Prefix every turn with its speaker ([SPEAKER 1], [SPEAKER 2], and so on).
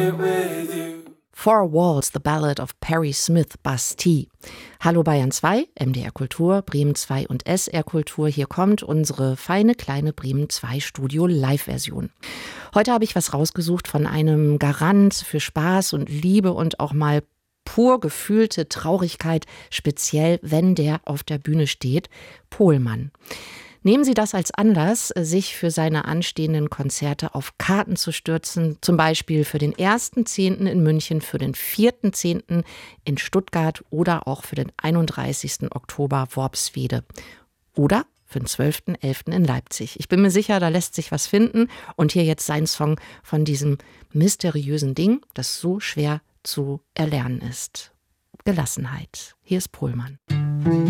[SPEAKER 1] it with you.
[SPEAKER 2] Four Walls, The Ballad of Perry Smith, Bastille. Hallo Bayern 2, MDR Kultur, Bremen 2 und SR Kultur. Hier kommt unsere feine kleine Bremen 2 Studio Live-Version. Heute habe ich was rausgesucht von einem Garant für Spaß und Liebe und auch mal pur gefühlte Traurigkeit, speziell wenn der auf der Bühne steht, Pohlmann. Nehmen Sie das als Anlass, sich für seine anstehenden Konzerte auf Karten zu stürzen, zum Beispiel für den 1.10. in München, für den 4.10. in Stuttgart oder auch für den 31. Oktober Worpswede oder für den 12.11. in Leipzig. Ich bin mir sicher, da lässt sich was finden und hier jetzt sein Song von diesem mysteriösen Ding, das so schwer zu erlernen ist. Gelassenheit. Hier ist Pohlmann.